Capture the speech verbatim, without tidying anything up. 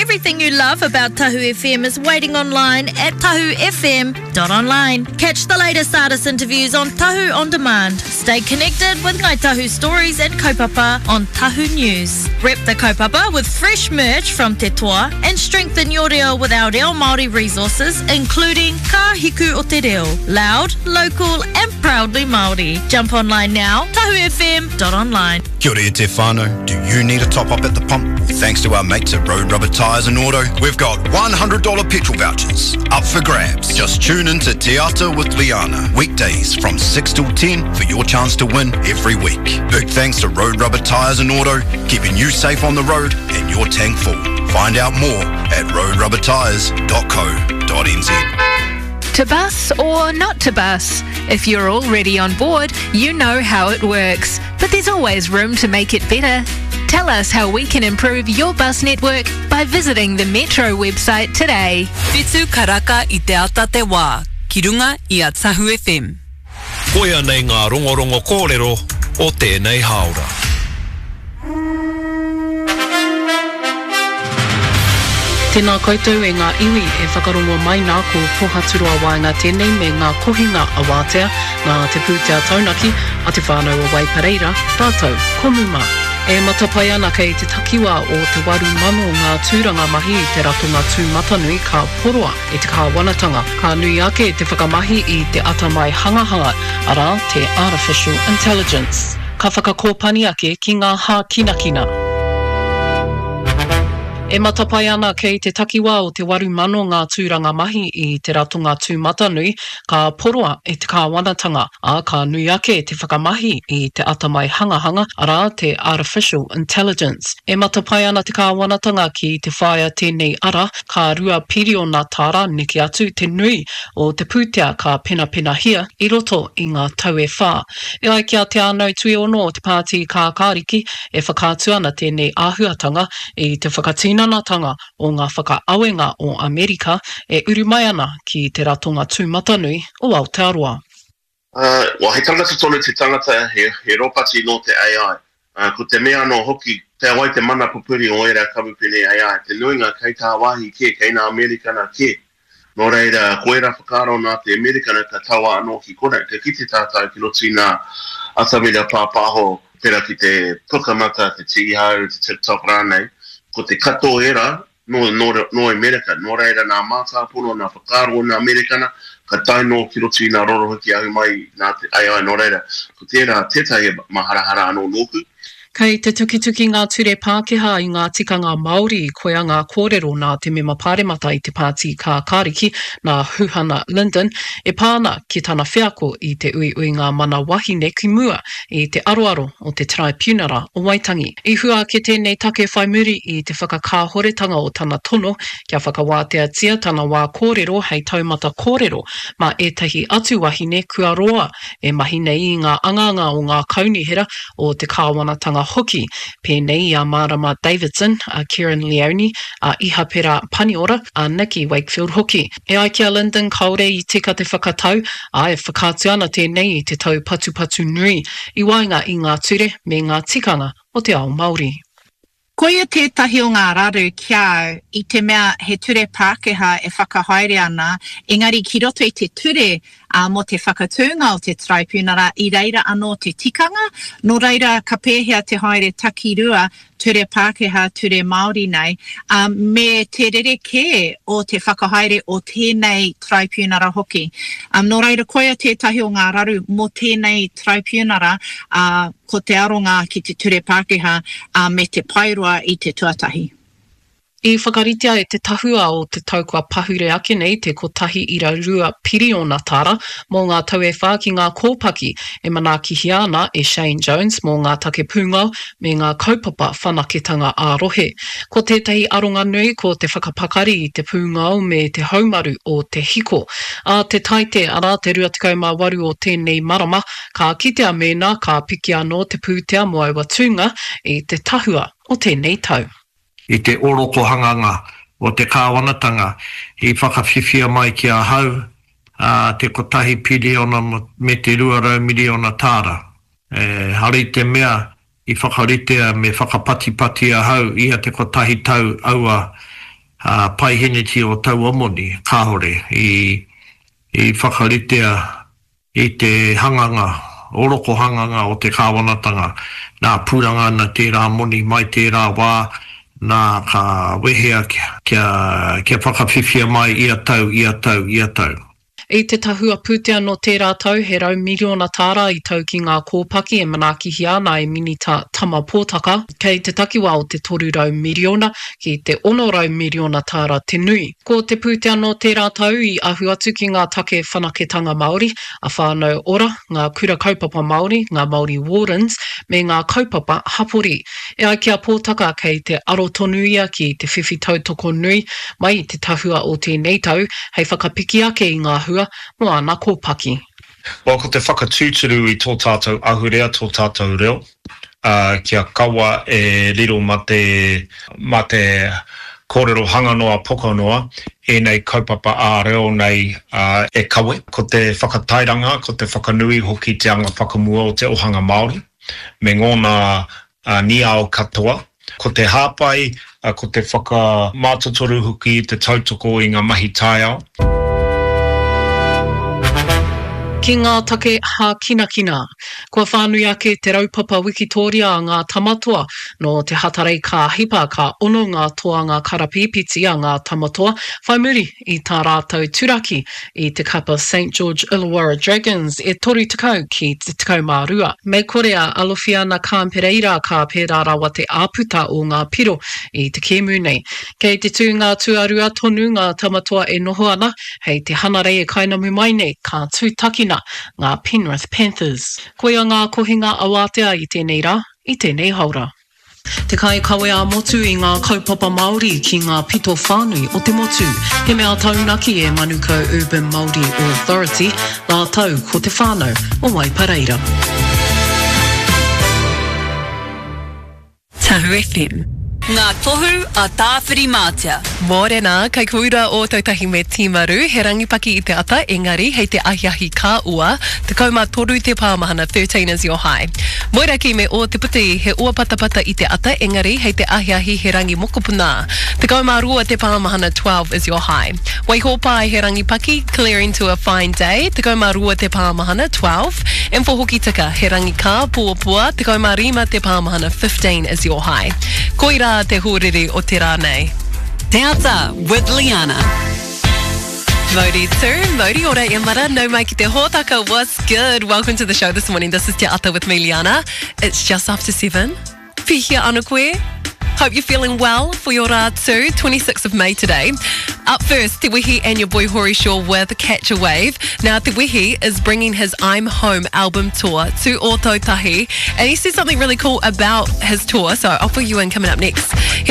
everything you love about Tahu F M is waiting online at tahu f m dot online. Catch the latest artist interviews on Tahu On Demand. Stay connected with Ngai Tahu stories and kaupapa on Tahu News. Rep the kaupapa with fresh merch from Te Toa and strengthen your reo with our reo Māori resources, including Ka Hiku o Te Reo. Loud, local and proudly Māori. Jump online now, tahu f m dot online. Kia ora e te whānau. Do you need a top-up at the pump? Thanks to our mates at Road Rubber Tyres and Auto, we've got one hundred dollars petrol vouchers up for grabs. Just tune in to Te Ata with Liana, weekdays from six till ten for your chance to win every week. Big thanks to Road Rubber Tyres and Auto, keeping you safe on the road and your tank full. Find out more at road rubber tyres dot co dot n z. To bus or not to bus? If you're already on board, you know how it works. But there's always room to make it better. Tell us how we can improve your bus network by visiting the Metro website today. Whitu karaka I te ata te wā, ki runga I a Tahu F M. Koia nei ngā rongorongo kōrero o tēnei haora. Tēnā koutou e ngā iwi e whakarongo mai nā ko pohaturua waenga tēnei me ngā kohinga a wātea, ngā te pūtea taunaki, a te whānau o Waipareira, tātou, komuma. E matapai ana kei te takiwa o te waru mano ngā tūranga mahi I te ratonga tūmatanui ka poroa e te kāwanatanga. Ka nui ake te whakamahi I te atamai hangahanga, ara te Artificial Intelligence. Ka whakakōpani ake ki ngā hā kinakina. E matapai ana kei te takiwa o te waru mano ngā tūranga mahi I te ratonga tūmatanui ka poroa e te kāwanatanga, a ka nui ake te whakamahi I te atamai hangahanga, ara te Artificial Intelligence. E matapai ana te kāwanatanga ki te whaia tēnei ara, ka rua piriona tāra niki atu te nui o te pūtea ka pena pena hia I roto I ngā tau e whā. E ai kia te anau tui ono o te pāti ka kāriki e whakātu ana tēnei āhuatanga I te whakatina tanga o ngā whakaawenga o Amerika e uru mai ana ki te ratonga tūmatanui o Aotearoa. Uh, wa he tangata tonu te tangata he, he ropati no te A I. Uh, ko te mea no hoki te awai te mana pupuri o era kamupene A I. Te nuinga kei tā wahi ke, kei nā Amerika na ke. No reira, ko era whakaro nā te Amerika na ka tawa anō ki kona. Te kiti tātai ki roti nā atamira pāpāho pera ki te pukamata, te tigihau, te TikTok rānei. Ko te kato era, no, no, no Amerika, no reira nā mātā pono, nā whakaro nā Amerikana, ka taino ki roti nā rorohiki ahu mai nā te A I no reira. Ko tērā tētai maharahara anō nōku. Kei te tukituki ngā ture Pākehā I ngā tikanga Māori koea ngā kōrero nā te mema pāremata I te pāti ka kāriki nā Huhana Linden e pāna ki tana whiako I te ui ui ngā mana wahine ki mua I te aroaro o te Tribunara o Waitangi. I hua ke tēnei take whai muri I te whakakāhoretanga o tana tono kia whakawātea tia tana wā kōrero hei taumata kōrero ma etahi atu wahine kua roa e mahine I ngā anganga o ngā kaunihera o te kāwanatanga hoki, pēnei a Marama Davidson, a Kieran Leone, a Iha Pera Paniora, a Nikki Wakefield hoki. E ai kia Linden kaore I tika te whakatau, a e whakātu ana tēnei I te tau patu patu nui, I wainga I ngā ture me ngā tikanga o te ao Māori. Koia tētahi o ngā raru kia au, I te mea he ture Pākehā e whakahaere ana, engari ki roto I te ture a mo te whakatūnga o te Tribunara I reira anō te tikanga, no reira ka pēhea te haere takirua ture Pākehā, ture Māori nei, um, me te rereke o te whakahaere o tēnei Tribunara hoki. Um, no reira koia tētahi o ngā raru mo tēnei Tribunara uh, ko te aronga ki te ture Pākehā uh, me te pairua I te tuatahi. I whakaritea e te tahua o te tau kua pahure ake nei te kotahi ira rua piriona tāra mō ngā tau e whā ki ngā kōpaki e manakihi ana e Shane Jones mō ngā take pūngau me ngā kaupapa whanaketanga ārohe. Ko tētahi aronga nui ko te whakapakari I te pūngau me te haumaru o te hiko. A te taite ara te rua tekau mā waru o tēnei marama ka kitea mēnā ka piki anō te pūtea mo aua tūnga I te tahua o tēnei tau. I te oroko hanganga o te kāwanatanga I whakawhiwhia mai ki a hau uh, te kotahi piriona me te ruarau miliona tāra. E, hari te mea I whakaritea me whakapatipati a hau ia te kotahi tau aua uh, paiheneti o tau amoni, kāhore, i, i whakaritea i te hanganga, oroko hanganga o te kāwanatanga, nā pūranga na tērā moni mai tērā wā, nā ka wehea kia, kia, kia whakawhiwhia mai ia tau, ia tau, ia tau. I te tahua pūtea no tērā tau, he rau miliona tāra i tau ki ngā kōpaki e manakihi ana e minita tama pōtaka. Kei te takiwa o te toru rau miliona ki te ono rau miliona tāra te nui. Ko te pūtea no tērā tau i ahu atu ki ngā take whanaketanga Māori, a whānau ora, ngā kura kaupapa Māori, ngā Māori Wardens, me ngā kaupapa hapori. E ai kia pōtaka kei te aro tonuia ki te whiwhi tautoko nui, mai i te tahua o tēnei tau, hei whakapiki ake i ngā hua, moa nā kōpaki. Well, ko te whakatūturu i tō tātou ahurea, tō tātou reo, uh, kia kawa e riro ma te, ma te kōrero hanganoa, pokanoa, e nei kaupapa ā reo nei uh, e kawe, ko te whakatairanga, ko te whakanui hoki te anga whakamua o te ohanga Māori, me ngōna uh, ni ao katoa, ko te hāpai, uh, ko te whakamātotoru hoki te tautoko i ngā mahi tāiao. Ki ngā take hā kina kina, kua whānui ake te raupapa Wikitoria a ngā tamatoa no te hatarei ka hipa ka ono ngā toanga karapipiti a ngā tamatoa, whai muri i tā rātou turaki i te kapa Saint George Illawarra Dragons e toru tekau ki te tekau mā rua. Me korea Alofiana Kāmpereira ka pērā rawa te āputa o ngā piro i te kēmu nei. Kei te tū ngā tuarua tonu ngā tamatoa e noho ana, hei te hanarei e kainamu mai nei ka tūtakina ngā Penrith Panthers. Koia ngā kohinga awatea i tēnei rā, i tēnei haura. Te kai kawe a motu i ngā kaupapa Māori ki ngā pito whānui o te motu. He mea taunaki e Manukau Urban Māori Authority, la tau ko te whānau o Waipareira. Tahu F M. Ngā tohu a tāwhiri mātia. Mōrena, kai kuira o tautahi me Timaru, he rangipaki i te ata, engari, hei te ahiahi ka ua, te kaumā toru te pāmahana, thirteen is your high. Moiraki me o te puti, he ua patapata i te ata, engari, hei te ahiahi he rangi mokopuna. Te kaumā rua te pāmahana, twelve is your high. Waihopai he rangipaki, clearing to a fine day, te kaumā rua te pāmahana, twelve. And for hoki tika, he rangi ka, puapua, te kaumā rima te pāmahana, fifteen is your high. Koira te hōrere o te rānei. Te ata with Liana. Modi two, Modi ora e mara, no mai ki te hōtaka, what's good? Welcome to the show this morning. This is Te Ata with me, Liana. It's just after seven. Pihia ana koe. Hope you're feeling well for your rātu, twenty-sixth of May today. Up first, Te Wehi and your boy Hori Shaw with Catch a Wave. Now, Te Wehi is bringing his I'm Home album tour to Ōtautahi, and he said something really cool about his tour, so I'll fill you in coming up next. He